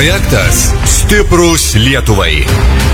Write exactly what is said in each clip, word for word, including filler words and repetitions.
Projektas Stiprūs Lietuvai.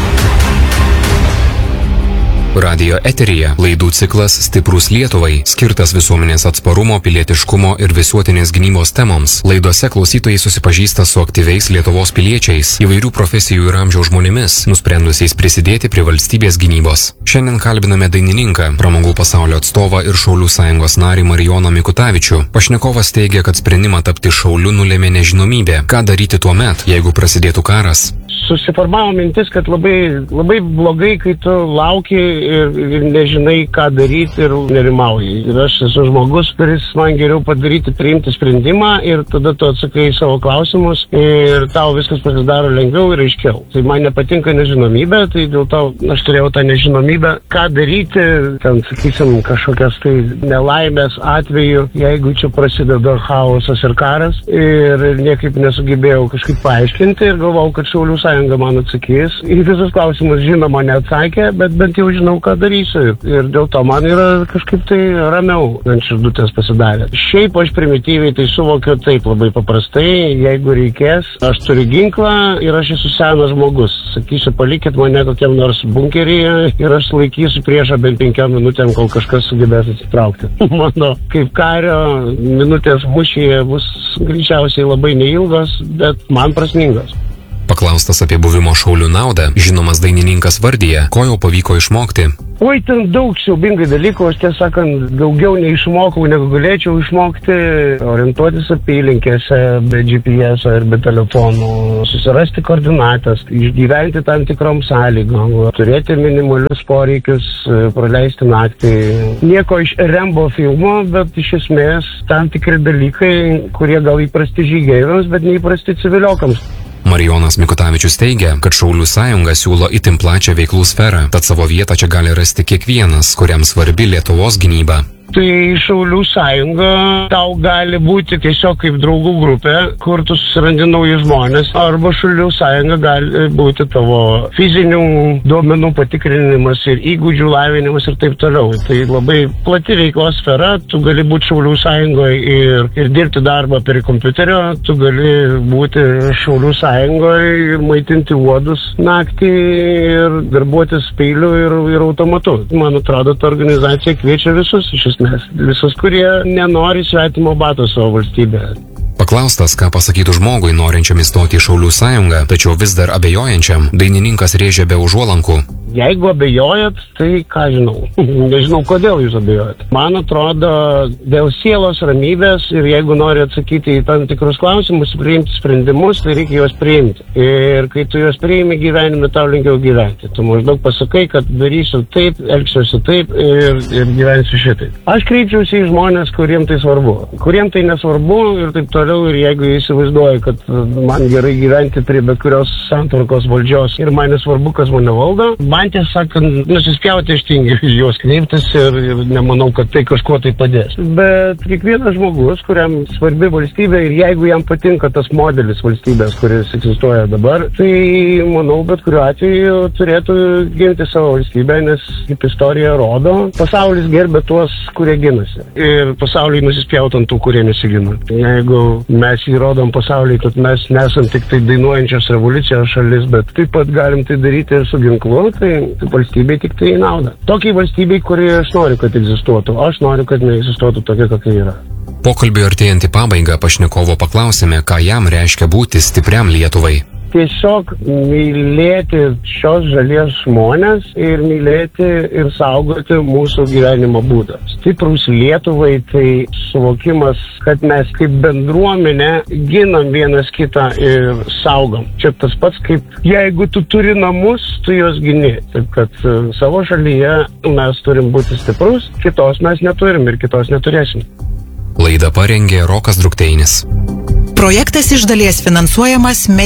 Radijo eteryje laidų ciklas Stiprūs Lietuvai, skirtas visuomenės atsparumo, pilietiškumo ir visuotinės gynybos temoms. Laidose klausytojai susipažįsta su aktyviais Lietuvos piliečiais, įvairių profesijų ir amžiaus žmonėmis, nusprendusiais prisidėti prie valstybės gynybos. Šiandien kalbiname dainininką, pramogų pasaulio atstovą ir Šaulių sąjungos narį Marijoną Mikutavičių. Pašnekovas teigia, kad sprendimą tapti šauliu nulėmė nežinomybė. Ką daryti tuo met, jeigu prasidėtų karas? Susiformavo mintis, kad labai, labai blogai, kai tu lauki ir, ir nežinai, ką daryti ir nerimauji. Ir aš esu žmogus, kuris man geriau padaryti, priimti sprendimą ir tada tu atsakai į savo klausimus ir tau viskas pasidaro lengviau ir aiškiau. Tai man nepatinka nežinomybė, tai dėl to aš turėjau tą nežinomybę, ką daryti, ten, sakysim, kažkokias tai nelaimės atveju, jeigu čia prasideda chaosas ir karas ir niekaip nesugebėjau kažkaip paaiškinti ir galvau, kad Šaulių sąjunga man atsakys. Į visus klausimus žinoma neatsakė, bet bent jau žinau, ką darysiu. Ir dėl to man yra kažkaip tai ramiau ant širdutės pasidarė. Šiaip aš primityviai tai suvokiu taip labai paprastai, jeigu reikės, aš turiu ginklą ir aš esu senas žmogus. Sakysiu, palikit mane kokiam nors bunkeryje ir aš laikysiu priešą bent penkiom minutėm, kol kažkas sugebės atsitraukti. Mano kaip kario minutės mūšyje bus greičiausiai labai neilgos, bet man prasmingos. Paklaustas apie buvimo šaulių naudą, žinomas dainininkas vardyje, ko jau pavyko išmokti. Oi, ten daug siaubingai dalykų, aš tiesą sakant, daugiau neišmokau, negu galėčiau išmokti, orientuotis apylinkėse, be G P S ir be telefonų, susirasti koordinatas, išgyventi tam tikrom sąlygom, turėti minimalius poreikius, praleisti naktį. Nieko iš Rembo filmo, bet iš esmės tam tikri dalykai, kurie gal įprasti žygeiviams, bet neįprasti civiliokams. Marijonas Mikutavičius teigia, kad Šaulių sąjunga siūlo itin plačią veiklų sferą, tad savo vietą čia gali rasti kiekvienas, kuriam svarbi Lietuvos gynyba. Tai Šaulių sąjunga tau gali būti tiesiog kaip draugų grupė, kur tu susirandi naujus žmonės, arba Šaulių sąjunga gali būti tavo fizinių duomenų patikrinimas ir įgūdžių lavinimas ir taip toliau. Tai labai plati veiklos sfera, tu gali būti Šaulių sąjungoje ir, ir dirbti darbą prie kompiuterio, tu gali būti Šaulių sąjungoje ir maitinti uodus naktį ir darbuotis peiliu ir, ir automatu. Man atrodo, ta organizacija kviečia visus iš Mes visus, kurie nenori svetimo bato savo valstybėje. Paklaustas, ką pasakytų žmogui norinčiam įstoti į Šaulių sąjungą, tačiau vis dar abejojančiam, dainininkas rėžė be užuolankų. Jeigu abejojat, tai ką žinau. Nežinau, kodėl jūs abejojat. Man atrodo, dėl sielos ramybės ir jeigu nori atsakyti į tam tikrus klausimus, priimti sprendimus, tai reikia juos priimti. Ir kai tu juos priimi gyvenime, tau lengviau gyventi. Tu maždaug pasakai, kad darysiu taip, elgsiuosi taip ir, ir gyvensiu šitaip. Aš kreipčiausi į žmonės, kuriem tai svarbu. Kuriem tai nesvarbu ir taip toliau. Ir jeigu įsivaizduoju, kad man gerai gyventi prie bet kurios santvarkos valdžios ir man nesvarbu, kas mane valdo, man tiesą sakant, nusispjauti aš tingiu juos kreiptis ir, ir nemanau, kad tai kažkuo tai padės. Bet kiekvienas žmogus, kuriam svarbi valstybė ir jeigu jam patinka tas modelis valstybės, kuris egzistuoja dabar, tai manau, bet kuriuo atveju turėtų ginti savo valstybę, nes kaip istorija rodo, pasaulis gerbė tuos, kurie ginasi. Ir pasauliui nusispjauti ant tų, kurie nesigina. Jeigu mes įrodom pasauliui, kad mes nesam tik tai dainuojančios revoliucijos šalis, bet taip pat galim tai daryti ir su ginklu, tai valstybei tik tai nauda. Tokiai valstybei, kuri aš noriu, kad egzistuotų. Aš noriu, kad neegzistuotų tokia, kokia yra. Pokalbį artėjant į pabaigą pašnekovo paklausėme, ką jam reiškia būti stipriam Lietuvai. Tiesiog mylėti šios žalies žmonės ir mylėti ir saugoti mūsų gyvenimo būdą. Stiprūs Lietuvai tai suvokimas, kad mes kaip bendruomenė ginam vienas kitą ir saugom. Čia tas pats kaip jeigu tu turi namus, tu juos gini. Taip kad savo šalyje mes turim būti stiprus, kitos mes neturim ir kitos neturėsim. Laidą parengė Rokas Drukteinis. Projektas iš dalies finansuojamas